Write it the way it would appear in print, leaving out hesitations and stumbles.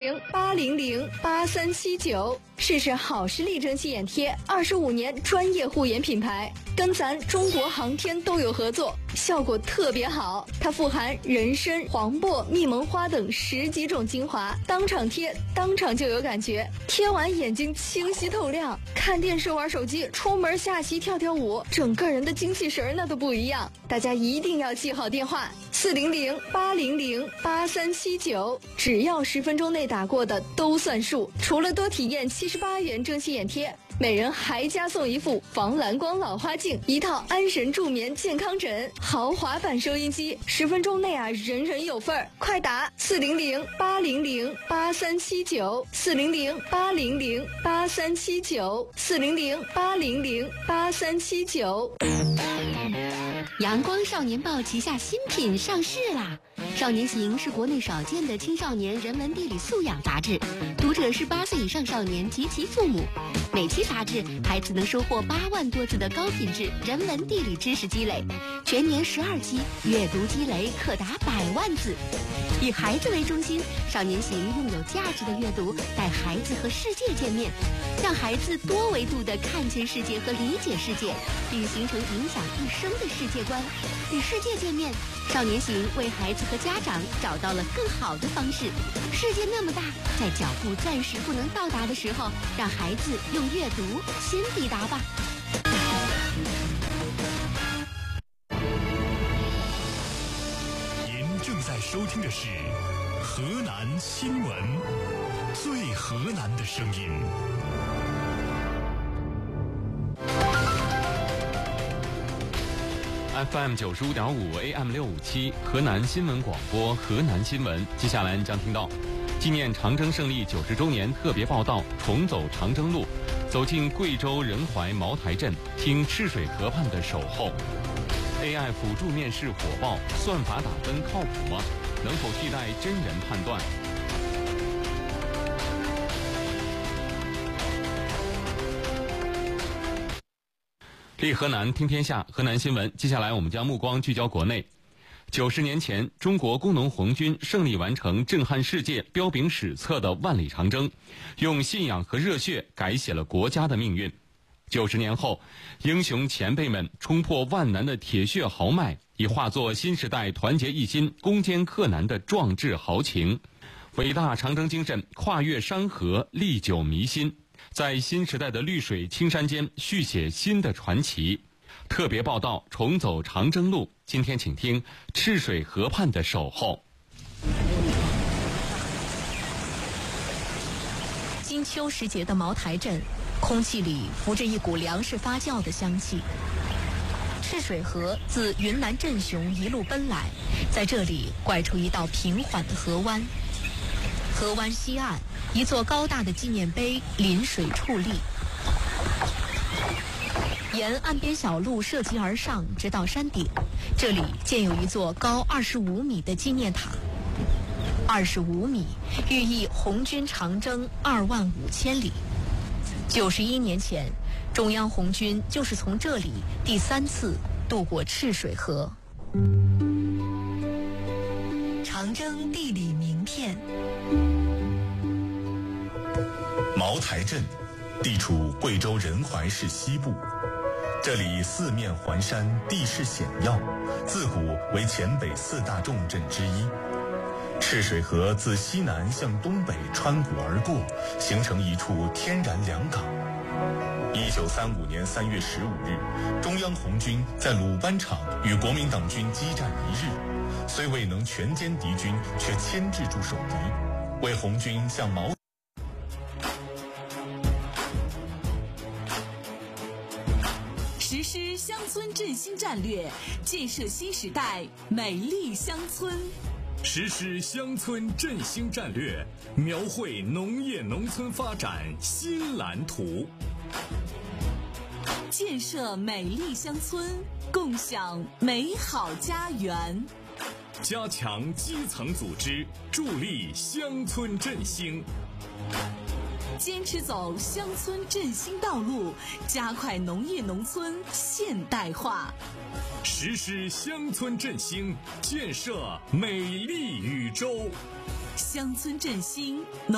400-800-8379，试试好视力蒸汽眼贴，25年专业护眼品牌，跟咱中国航天都有合作，效果特别好。它富含人参、黄柏、蜜蒙花等10几种精华，当场贴，当场就有感觉，贴完眼睛清晰透亮，看电视玩手机，出门下棋跳跳舞，整个人的精气神那都不一样。大家一定要记好电话：400-800-8379，只要10分钟内打过的都算数。除了多体验78元蒸汽眼贴，每人还加送一副防蓝光老花镜，一套安神助眠健康枕，豪华版收音机，10分钟内人人有份儿。快打400-800-8379，400-800-8379，400-800-8379。 阳光少年报旗下新品上市啦！少年行是国内少见的青少年人文地理素养杂志，读者是8岁以上少年及其父母。每期杂志，孩子能收获8万多字的高品质人文地理知识积累，全年12期，阅读积累可达100万字。以孩子为中心，少年行用有价值的阅读带孩子和世界见面，让孩子多维度地看见世界和理解世界，并形成影响一生的世界观。与世界见面，少年行为孩子和家长找到了更好的方式。世界那么大，在脚步暂时不能到达的时候，让孩子用阅读先抵达吧。 您正在收听的是河南新闻，最河南的声音。FM 95.5 AM 657河南新闻广播，河南新闻。接下来将听到纪念长征胜利90周年特别报道，重走长征路，走进贵州仁怀茅台镇，听赤水河畔的守候。AI 辅助面试火爆，算法打分靠谱吗？能否替代真人判断？立河南听天下，河南新闻。接下来我们将目光聚焦国内。90年前，中国工农红军胜利完成震撼世界、彪炳史册的万里长征，用信仰和热血改写了国家的命运。90年后，英雄前辈们冲破万难的铁血豪迈，已化作新时代团结一心、攻坚克难的壮志豪情。伟大长征精神跨越山河，历久弥新，在新时代的绿水青山间续写新的传奇。特别报道：重走长征路。今天请听赤水河畔的守候。 金秋时节的茅台镇，空气里浮着一股粮食发酵的香气。赤水河自云南镇雄一路奔来，在这里拐出一道平缓的河湾。河湾西岸，一座高大的纪念碑临水矗立。沿岸边小路涉级而上，直到山顶，这里建有一座高25米的纪念塔。25米，寓意红军长征25000里。91年前，中央红军就是从这里第3次渡过赤水河。长征地理名片。 茅台镇地处贵州仁怀市西部，这里四面环山，地势险要，自古为黔北4大重镇之一。赤水河自西南向东北穿谷而过，形成一处天然良港。1935年3月15日，中央红军在鲁班场与国民党军激战1日，虽未能全歼敌军，却牵制住守敌，为红军向茅实施乡村振兴战略，建设新时代美丽乡村。 实施乡村振兴战略，描绘农业农村发展新蓝图。 建设美丽乡村，共享美好家园。 加强基层组织，助力乡村振兴。 坚持走乡村振兴道路，加快农业农村现代化。 实施乡村振兴，建设美丽禹州。 乡村振兴。